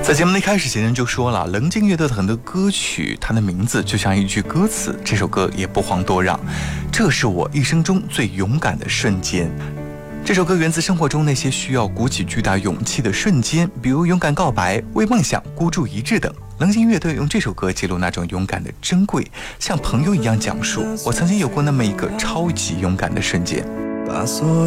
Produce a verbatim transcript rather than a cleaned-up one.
在节目的一开始，贤人就说了，棱镜乐队的很多歌曲，它的名字就像一句歌词，这首歌也不遑多让。这是我一生中最勇敢的瞬间。这首歌源自生活中那些需要鼓起巨大勇气的瞬间，比如勇敢告白、为梦想孤注一掷等。棱镜乐队用这首歌记录那种勇敢的珍贵，像朋友一样讲述我曾经有过那么一个超级勇敢的瞬间。 把所